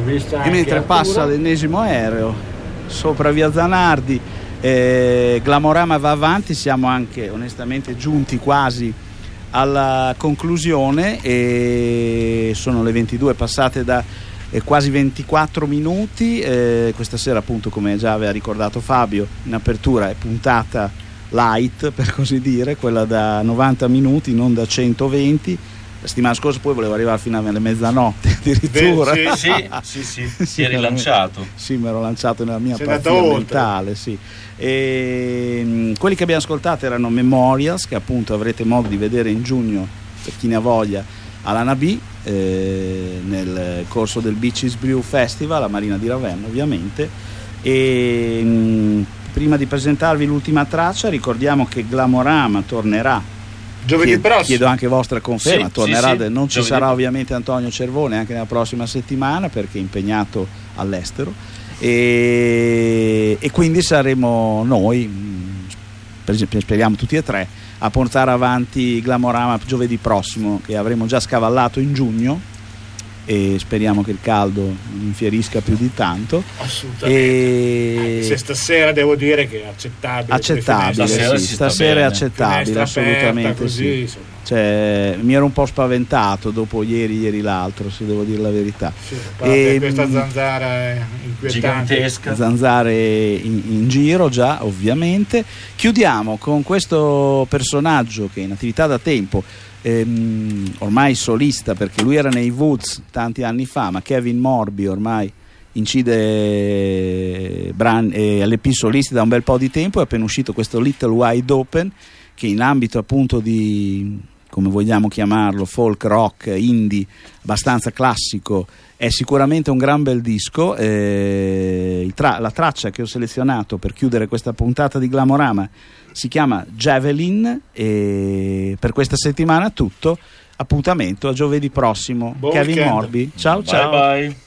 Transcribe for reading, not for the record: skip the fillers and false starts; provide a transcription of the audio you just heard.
E mentre passa l'ennesimo aereo sopra via Zanardi, Glamorama va avanti, siamo anche onestamente giunti quasi alla conclusione e sono le 22 passate da quasi 24 minuti. Questa sera, appunto, come già aveva ricordato Fabio in apertura, è puntata light, per così dire, quella da 90 minuti, non da 120. La settimana scorsa poi volevo arrivare fino alle mezzanotte addirittura. Sì, si è rilanciato. Sì, mi ero lanciato nella mia partita mentale, sì. E quelli che abbiamo ascoltato erano Memorials, che appunto avrete modo di vedere in giugno, per chi ne ha voglia, all'Anabì, nel corso del Beaches Brew Festival a Marina di Ravenna, ovviamente. E prima di presentarvi l'ultima traccia, ricordiamo che Glamorama tornerà giovedì prossimo. Chiedo anche vostra conferma, tornerà. Non ci giovedì. Sarà ovviamente Antonio Cervone anche nella prossima settimana, perché è impegnato all'estero, e quindi saremo noi, per esempio, speriamo tutti e tre, a portare avanti Glamorama giovedì prossimo, che avremo già scavallato in giugno, e speriamo che il caldo non infierisca più di tanto. Assolutamente. Se stasera devo dire che è accettabile. Stasera è accettabile, assolutamente così, sì. Cioè, mi ero un po' spaventato dopo ieri l'altro, se devo dire la verità. Questa zanzara inquietante, gigantesca, zanzare in giro già, ovviamente. Chiudiamo con questo personaggio che è in attività da tempo, ormai solista, perché lui era nei Woods tanti anni fa, ma Kevin Morby ormai incide LP solisti da un bel po' di tempo. È appena uscito questo Little Wide Open, che in ambito appunto di, come vogliamo chiamarlo, folk rock indie abbastanza classico, è sicuramente un gran bel disco. La traccia che ho selezionato per chiudere questa puntata di Glamorama si chiama Javelin, e per questa settimana è tutto. Appuntamento a giovedì prossimo. Kevin Morby, ciao. Bye.